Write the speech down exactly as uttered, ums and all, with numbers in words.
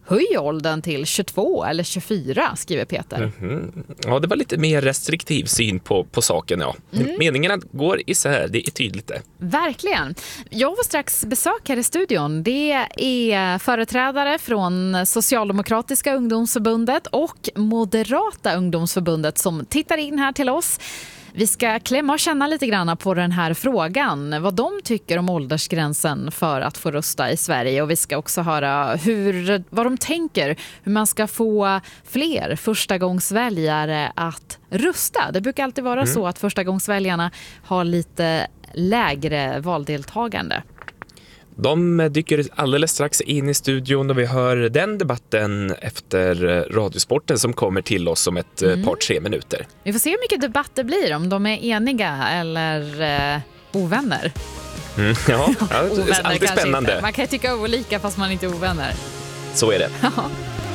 höj åldern till tjugotvå eller tjugofyra, skriver Peter. Mm-hmm. Ja, det var lite mer restriktiv syn på, på saken, ja. Mm. Meningarna går isär, det är tydligt det. Verkligen. Jag var strax besök här i studion. Det är företrädare från Socialdemokratiska ungdomsförbundet och Moderata ungdomsförbundet som tittar in här till oss. Vi ska klämma och känna lite grann på den här frågan, vad de tycker om åldersgränsen för att få rösta i Sverige. Och vi ska också höra hur, vad de tänker, hur man ska få fler förstagångsväljare att rösta. Det brukar alltid vara mm. så att förstagångsväljarna har lite lägre valdeltagande. De dyker alldeles strax in i studion och vi hör den debatten efter Radiosporten som kommer till oss om ett mm. par, tre minuter. Vi får se hur mycket debatt det blir, om de är eniga eller eh, ovänner. Mm, ja, ja det är alltid spännande. Inte. Man kan ju tycka olika fast man inte är ovänner. Så är det.